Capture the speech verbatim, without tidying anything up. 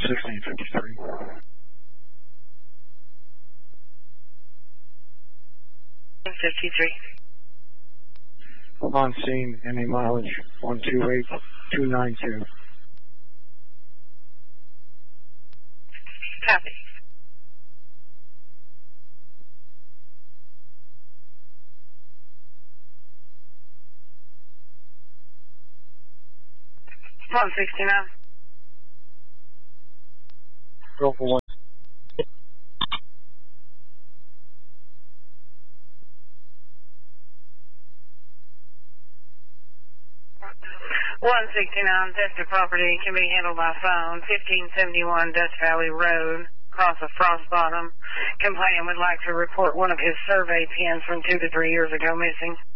sixteen fifty-three. fifty-three. On scene, any mileage, one two eight two nine two. Copy. one sixty-nine. Go for one. one sixty-nine, theft of property can be handled by phone. fifteen seventy-one Dust Valley Road, across of Frost Bottom. Complainant would like to report one of his survey pins from two to three years ago missing.